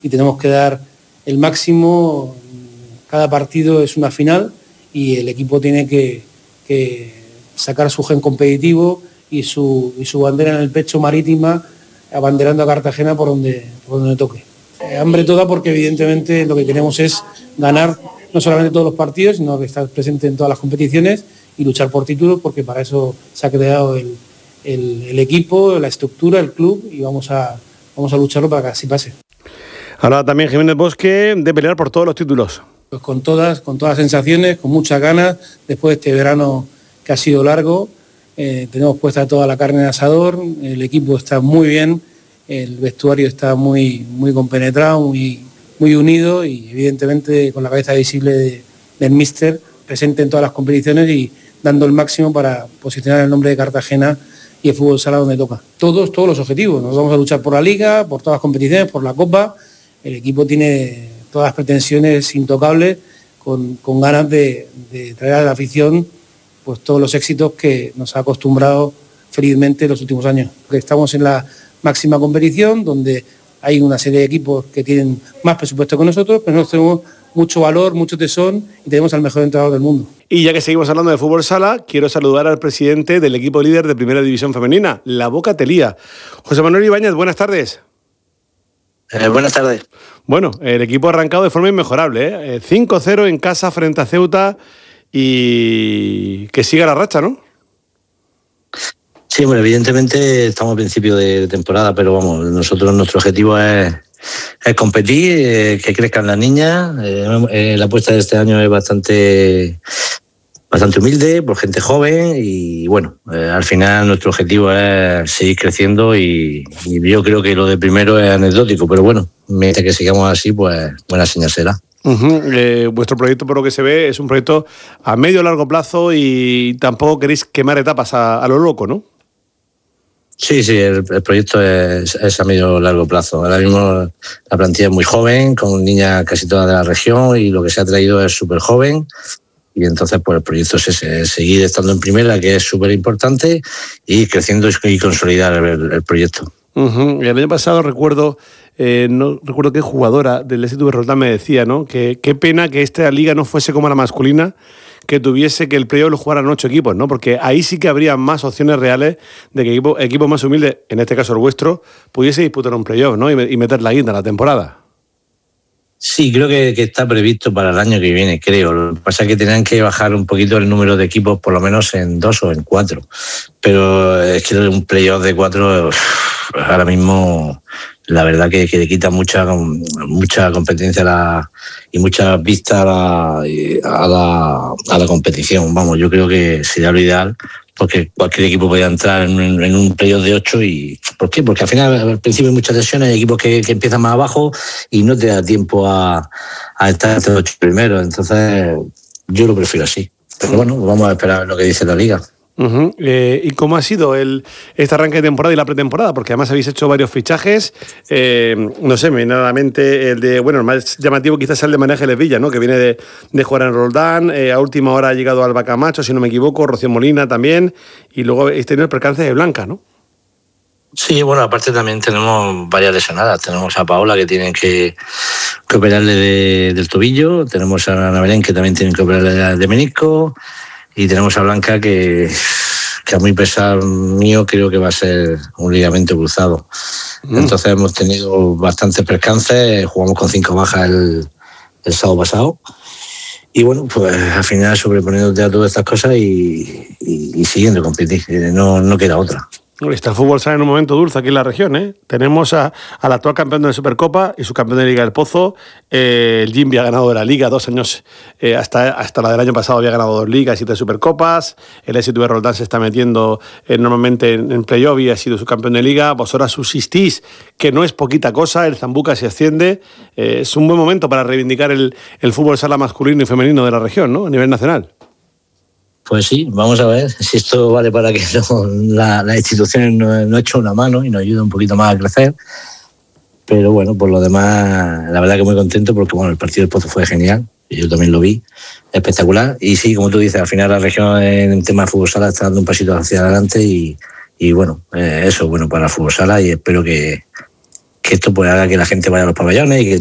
y tenemos que dar el máximo. Cada partido es una final y el equipo tiene que sacar su gen competitivo y su bandera en el pecho marítima, abanderando a Cartagena por donde toque. Hambre toda, porque evidentemente lo que queremos es ganar no solamente todos los partidos, sino que estar presente en todas las competiciones y luchar por títulos, porque para eso se ha creado el equipo, la estructura, el club, y vamos a lucharlo para que así pase. Ahora también Jiménez Bosque de pelear por todos los títulos. Pues con todas sensaciones, con muchas ganas, después de este verano que ha sido largo, tenemos puesta toda la carne en asador, el equipo está muy bien, el vestuario está muy compenetrado, muy unido, y evidentemente con la cabeza visible del míster, presente en todas las competiciones y dando el máximo para posicionar el nombre de Cartagena y el fútbol sala donde toca. Todos los objetivos, nos vamos a luchar por la Liga, por todas las competiciones, por la Copa. El equipo tiene todas las pretensiones intocables, con ganas de traer a la afición pues todos los éxitos que nos ha acostumbrado felizmente en los últimos años. Porque estamos en la máxima competición, donde hay una serie de equipos que tienen más presupuesto que nosotros, pero nosotros tenemos mucho valor, mucho tesón y tenemos al mejor entrenador del mundo. Y ya que seguimos hablando de fútbol sala, quiero saludar al presidente del equipo líder de Primera División Femenina, La Boca Telía. José Manuel Ibáñez, buenas tardes. Buenas tardes. Bueno, el equipo ha arrancado de forma inmejorable, 5-0 en casa frente a Ceuta, y que siga la racha, ¿no? Sí, bueno, evidentemente estamos a principio de temporada, pero vamos, nuestro objetivo es competir, que crezcan las niñas. La apuesta de este año es bastante humilde, por gente joven, y bueno, al final nuestro objetivo es seguir creciendo, y yo creo que lo de primero es anecdótico, pero bueno, mientras que sigamos así, pues buena señal será. Vuestro proyecto, por lo que se ve, es un proyecto a medio o largo plazo, y tampoco queréis quemar etapas a lo loco, ¿no? Sí, el proyecto es a medio o largo plazo. Ahora mismo la plantilla es muy joven, con niñas casi todas de la región, y lo que se ha traído es súper joven. Y entonces pues el proyecto es seguir estando en primera, que es súper importante, y creciendo y consolidar el proyecto. El año pasado recuerdo, no recuerdo qué jugadora del Instituto de Roldán me decía, ¿no? Que qué pena que esta liga no fuese como la masculina, que tuviese que el playoff lo jugaran 8 equipos, ¿no? Porque ahí sí que habría más opciones reales de que equipos más humildes, en este caso el vuestro, pudiese disputar un playoff, ¿no? Y meter la guinda en la temporada. Sí, creo que está previsto para el año que viene, creo. Lo que pasa es que tendrán que bajar un poquito el número de equipos, por lo menos en 2 o en 4. Pero es que un playoff de 4, ahora mismo, la verdad que le quita mucha competencia y mucha vista a la competición. Vamos, yo creo que sería lo ideal, porque cualquier equipo podía entrar en un playoff de 8. ¿Y por qué? Porque al final, al principio hay muchas lesiones, hay equipos que empiezan más abajo y no te da tiempo a estar entre los 8 primeros. Entonces, yo lo prefiero así. Pero bueno, vamos a esperar lo que dice la Liga. ¿Y cómo ha sido este arranque de temporada y la pretemporada? Porque además habéis hecho varios fichajes. No sé, me viene a la mente el más llamativo quizás es el de María Ángeles Villa, ¿no? Que viene de jugar en Roldán. A última hora ha llegado Alba Camacho, si no me equivoco, Rocío Molina también. Y luego habéis tenido el percance de Blanca, ¿no? Sí, bueno, aparte también tenemos varias lesionadas. Tenemos a Paola, que tienen que operarle del tobillo. Tenemos a Ana Belén, que también tienen que operarle de menisco. Y tenemos a Blanca, que a muy pesar mío creo que va a ser un ligamento cruzado. Entonces hemos tenido bastantes percances, jugamos con 5 bajas el sábado pasado. Y bueno, pues al final sobreponiéndote a todas estas cosas y siguiendo competir, no queda otra. Está el fútbol sala en un momento dulce aquí en la región, ¿eh? Tenemos al actual campeón de Supercopa y subcampeón de Liga del Pozo. El Jimbi ha ganado de la Liga 2 años, hasta la del año pasado había ganado 2 Ligas y 7 Supercopas. El STV Roldán se está metiendo normalmente en playoff y ha sido subcampeón de Liga. Vosotras subsistís, que no es poquita cosa, el Zambuca se asciende. Es un buen momento para reivindicar el fútbol sala masculino y femenino de la región, ¿no? A nivel nacional. Pues sí, vamos a ver si esto vale para que las instituciones nos echen una mano y nos ayuden un poquito más a crecer. Pero bueno, por lo demás, la verdad que muy contento, porque bueno, el partido del Pozo fue genial, y yo también lo vi, espectacular. Y sí, como tú dices, al final la región en tema de fútbol sala está dando un pasito hacia adelante, y bueno, eso es bueno para el fútbol sala, y espero que que esto pues haga que la gente vaya a los pabellones y que